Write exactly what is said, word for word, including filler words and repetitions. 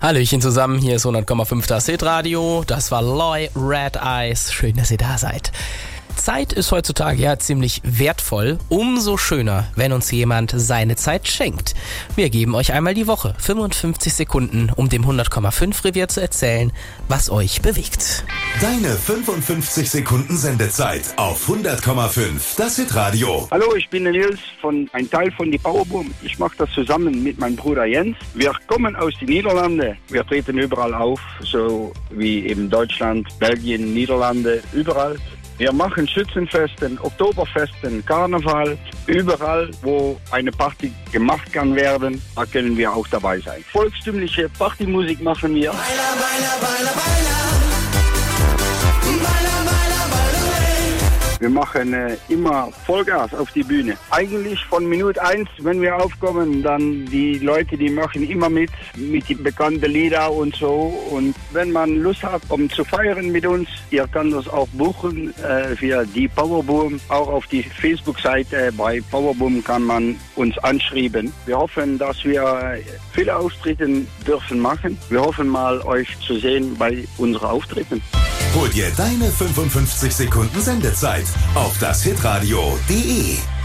Hallöchen zusammen, hier ist hundert Komma fünf das Hitradio. Das war Loy Red Eyes. Schön, dass ihr da seid. Zeit ist heutzutage ja ziemlich wertvoll. Umso schöner, wenn uns jemand seine Zeit schenkt. Wir geben euch einmal die Woche fünfundfünfzig Sekunden, um dem hundert Komma fünf Revier zu erzählen, was euch bewegt. Deine fünfundfünfzig Sekunden Sendezeit auf hundert Komma fünf das Hitradio. Hallo, ich bin der Nils, von ein Teil von die Powerboom. Ich mache das zusammen mit meinem Bruder Jens. Wir kommen aus den Niederlanden. Wir treten überall auf, so wie eben Deutschland, Belgien, Niederlande, überall. Wir machen Schützenfesten, Oktoberfesten, Karneval, überall, wo eine Party gemacht kann werden, da können wir auch dabei sein. Volkstümliche Partymusik machen wir. Baila, baila, baila, baila. Baila, baila, baila. Wir machen äh, immer Vollgas auf die Bühne. Eigentlich von Minute eins, wenn wir aufkommen, dann die Leute, die machen immer mit, mit den bekannten Lieder und so. Und wenn man Lust hat, um zu feiern mit uns, ihr könnt das auch buchen äh, für die Powerboom. Auch auf die Facebook-Seite bei Powerboom kann man uns anschreiben. Wir hoffen, dass wir viele Auftritte dürfen machen. Wir hoffen mal, euch zu sehen bei unseren Auftritten. Hol dir deine fünfundfünfzig Sekunden Sendezeit auf das hitradio punkt de.